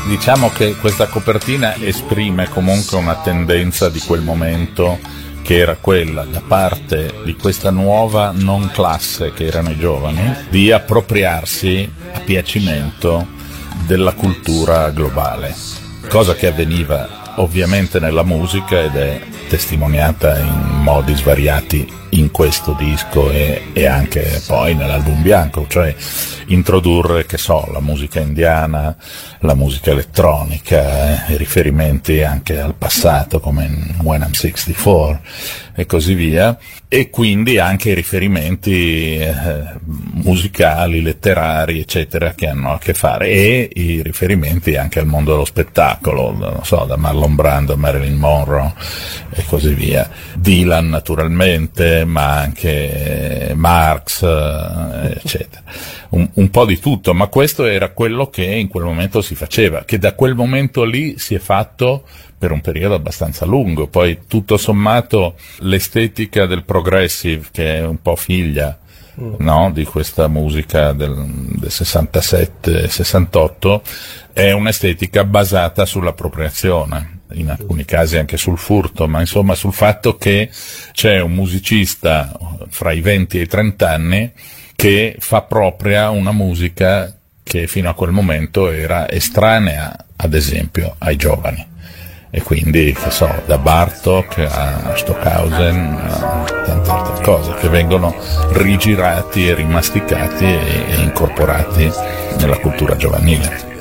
Diciamo che questa copertina esprime comunque una tendenza di quel momento, che era quella da parte di questa nuova non classe che erano i giovani, di appropriarsi a piacimento della cultura globale, cosa che avveniva ovviamente nella musica ed è testimoniata in modi svariati in questo disco e anche poi nell'album bianco, cioè introdurre, che so, la musica indiana, la musica elettronica, riferimenti anche al passato come in When I'm 64 e così via, e quindi anche riferimenti musicali, letterari, eccetera, che hanno a che fare, e i riferimenti anche al mondo dello spettacolo, non so, da Marlon Brando a Marilyn Monroe e così via. Dylan naturalmente, ma anche Marx, eccetera. Un po' di tutto, ma questo era quello che in quel momento si faceva, che da quel momento lì si è fatto per un periodo abbastanza lungo. Poi tutto sommato l'estetica del progressive, che è un po' figlia, no, di questa musica del 67-68, è un'estetica basata sull'appropriazione, in alcuni casi anche sul furto, ma insomma sul fatto che c'è un musicista fra i 20 e i 30 anni che fa propria una musica che fino a quel momento era estranea, ad esempio, ai giovani. E quindi, che so, da Bartók a Stockhausen a tante altre cose che vengono rigirati e rimasticati e incorporati nella cultura giovanile.